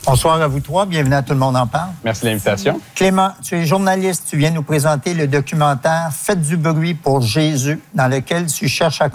Bonsoir à vous trois. Bienvenue à Tout le monde en parle. Merci de l'invitation. Clément, tu es journaliste. Tu viens nous présenter le documentaire « Faites du bruit pour Jésus » dans lequel tu cherches à